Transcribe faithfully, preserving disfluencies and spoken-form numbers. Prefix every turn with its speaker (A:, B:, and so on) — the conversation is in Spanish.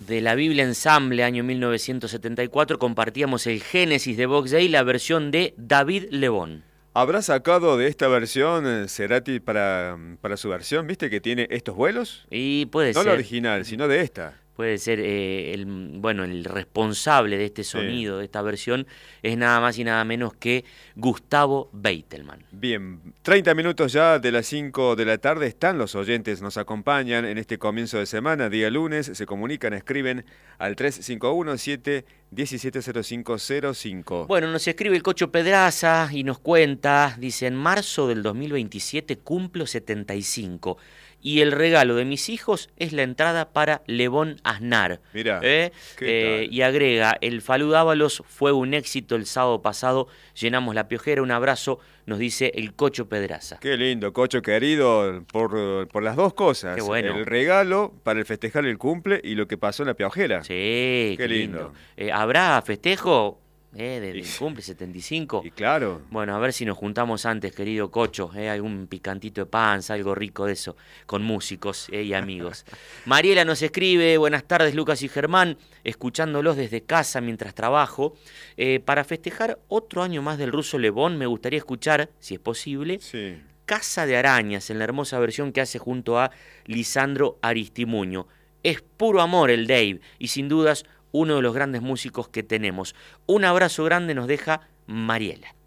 A: de la Biblia Ensamble, año mil novecientos setenta y cuatro, compartíamos el Génesis de Box Day, la versión de David Lebón.
B: ¿Habrá sacado de esta versión eh, Cerati para, para su versión? ¿Viste que tiene estos vuelos?
A: Y puede
B: No
A: ser.
B: la original, sino de esta.
A: Puede ser, eh, el, bueno, el responsable de este sonido, sí. de esta versión, es nada más y nada menos que Gustavo Beitelman.
B: Bien, treinta minutos ya de las cinco de la tarde, están los oyentes, nos acompañan en este comienzo de semana, día lunes, se comunican, escriben al tres cinco uno, siete uno siete cero cinco cero cinco.
A: Bueno, nos escribe el Cocho Pedraza y nos cuenta, dice, en marzo del dos mil veintisiete cumplo setenta y cinco. Y el regalo de mis hijos es la entrada para Lebón Aznar.
B: Mirá,
A: ¿eh?
B: ¿qué
A: Eh,
B: tal?
A: y agrega, el Falú Dávalos fue un éxito el sábado pasado, llenamos la piojera, un abrazo, nos dice el Cocho Pedraza.
B: Qué lindo, Cocho querido, por, por las dos cosas.
A: Qué bueno.
B: El regalo para el festejar el cumple y lo que pasó en la piojera.
A: Sí,
B: qué,
A: qué lindo.
B: lindo.
A: Eh, ¿Habrá festejo? Eh, del cumple setenta y cinco.
B: Y claro.
A: Bueno, a ver si nos juntamos antes, querido Cocho, eh, algún picantito de panza, algo rico de eso, con músicos eh, y amigos. Mariela nos escribe, buenas tardes Lucas y Germán, escuchándolos desde casa mientras trabajo. Eh, para festejar otro año más del Ruso Lebón, me gustaría escuchar, si es posible,
B: sí.
A: Casa de Arañas, en la hermosa versión que hace junto a Lisandro Aristimuño. Es puro amor el Dave, y sin dudas uno de los grandes músicos que tenemos. Un abrazo grande nos deja Mariela.